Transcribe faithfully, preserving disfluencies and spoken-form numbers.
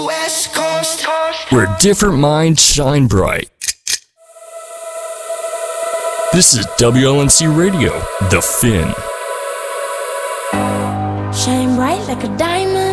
West Coast, where different minds shine bright. This is W L N C Radio, The Fin. Shine bright like a diamond.